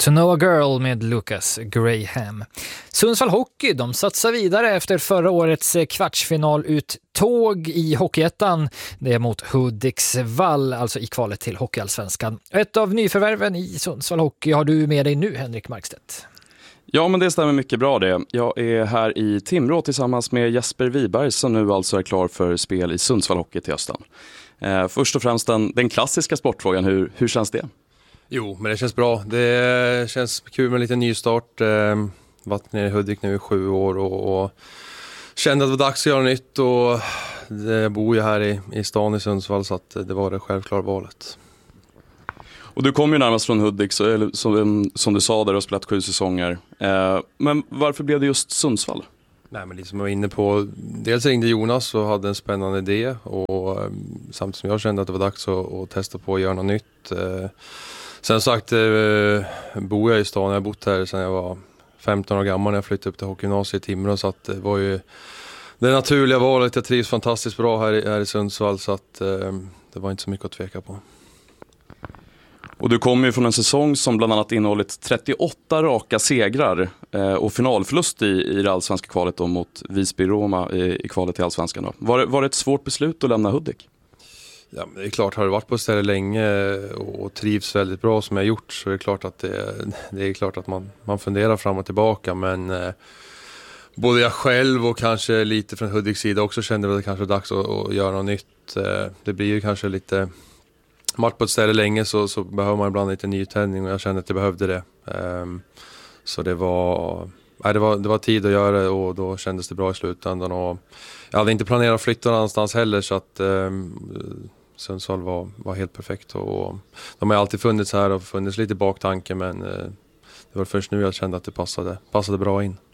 To Know a Girl med Lucas Graham. Sundsvall Hockey, de satsar vidare efter förra årets kvartsfinaluttåg i Hockeyettan. Det är mot Hudiksvall, alltså i kvalet till Hockeyallsvenskan. Ett av nyförvärven i Sundsvall Hockey har du med dig nu, Henrik Markstedt. Ja, men det stämmer mycket bra det. Jag är här i Timrå tillsammans med Jesper Wiberg som nu alltså är klar för spel i Sundsvall Hockey till hösten. Först och främst den klassiska sportfrågan, hur känns det? Jo, men det känns bra. Det känns kul med en liten nystart. Varit nere i Hudik nu i 7 år och kände att det var dags att göra nytt. Och jag bor ju här i stan i Sundsvall, så att det var det självklara valet. Och du kom ju närmast från Hudik, som du sa, där du har spelat 7 säsonger. Men varför blev det just Sundsvall? Nej, men liksom jag var inne på, dels ringde Jonas och hade en spännande idé. Och samtidigt som jag kände att det var dags att testa på att göra något nytt. Sen sagt bor jag i stan. Jag har bott här sedan jag var 15 år gammal när jag flyttade upp till hockeygymnasiet i Timrå. Så att det var ju det naturliga valet. Jag trivs fantastiskt bra här i Sundsvall, så att det var inte så mycket att tveka på. Och du kommer ju från en säsong som bland annat innehållit 38 raka segrar och finalförlust i det allsvenska kvalet då, mot Visby-Roma i kvalet till allsvenskan då. Var det ett svårt beslut att lämna Hudik? Ja, men det är klart, har du varit på ställe länge och trivs väldigt bra som jag gjort, så är det klart att det är klart att man funderar fram och tillbaka. Men både jag själv och kanske lite från Hudiks sida också kände att det kanske är dags att göra något nytt. Det blir ju kanske lite... Varit på ett ställe länge så behöver man ibland lite nytändning, och jag kände att jag behövde det. Så det var tid att göra det, och då kändes det bra i slutändan. Och jag hade inte planerat att flytta någonstans heller, så att Sundsvall var helt perfekt. Och de har alltid funnits här och funnits lite baktanke, men det var först nu jag kände att det passade bra in.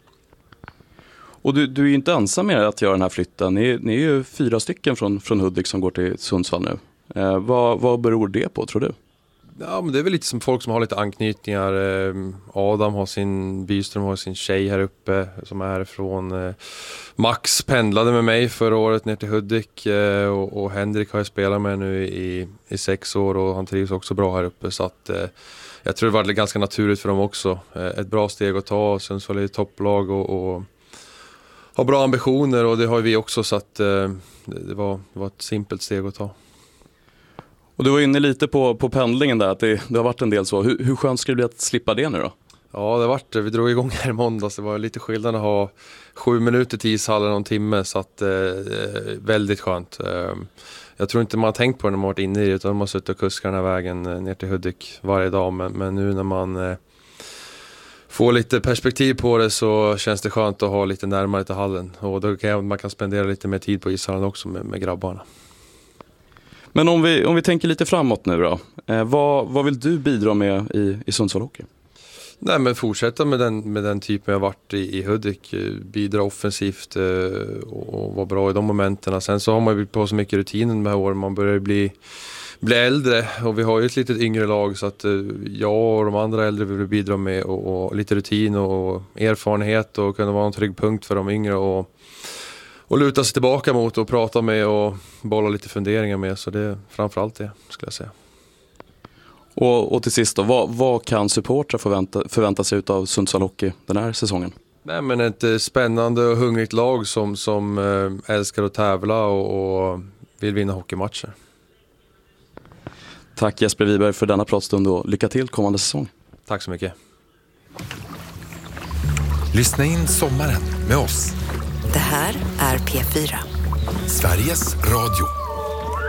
Och du är ju inte ensam med att göra den här flytten. Ni är ju 4 stycken från Hudik som går till Sundsvall nu. Vad beror det på, tror du? Ja, men det är väl lite som folk som har lite anknytningar. Adam har Byström har sin tjej här uppe som är härifrån. Max pendlade med mig förra året ner till Hudik, och Henrik har jag spelat med nu i 6 år, och han trivs också bra här uppe. Så att jag tror det var ganska naturligt för dem också. Ett bra steg att ta. Sundsvall är ett topplag och har bra ambitioner, och det har vi också, så att det var ett simpelt steg att ta. Och du var inne lite på pendlingen där, att det har varit en del så. Hur skönt skulle det bli att slippa det nu då? Ja, det har varit det. Vi drog igång här i måndags. Det var lite skillnad att ha 7 minuter till ishallen någon timme, så att väldigt skönt. Jag tror inte man har tänkt på det när man varit inne i det, utan man har suttit och kuskat den här vägen ner till Hudik varje dag. Men nu när man får lite perspektiv på det, så känns det skönt att ha lite närmare till hallen. Och då man kan spendera lite mer tid på ishallen också med grabbarna. Men om vi tänker lite framåt nu då. Vad vill du bidra med i Sundsvall Hockey? Nej, men fortsätta med den typen jag varit i Hudik. Bidra offensivt och vara bra i de momenten. Sen så har man ju på så mycket rutinen med åren. Man börjar bli äldre, och vi har ju ett litet yngre lag, så att jag och de andra äldre vill bidra med och lite rutin och erfarenhet, och kunna vara en trygg punkt för de yngre och luta sig tillbaka mot och prata med och bolla lite funderingar med. Så det är framförallt det, skulle jag säga. Och till sist då, vad kan supportrar förvänta sig ut av Sundsvall Hockey den här säsongen? Nej, men ett spännande och hungrigt lag som älskar att tävla och vill vinna hockeymatcher. Tack Jesper Wiberg för denna pratstund, och lycka till kommande säsong. Tack så mycket. Lyssna in sommaren med oss. Det här är P4. Sveriges Radio.